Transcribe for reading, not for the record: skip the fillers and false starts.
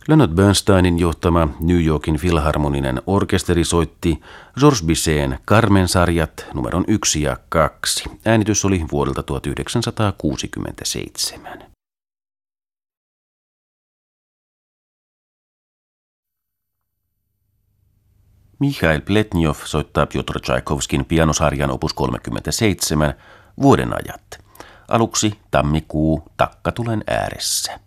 Leonard Bernsteinin johtama New Yorkin filharmoninen orkesteri soitti Georges Bizet'n Carmen-sarjat numeron 1 ja 2. Äänitys oli vuodelta 1967. Mikhail Pletnjov soittaa Pjotr Tšaikovskin pianosarjan opus 37 vuodenajat. Aluksi tammikuu takkatulen ääressä.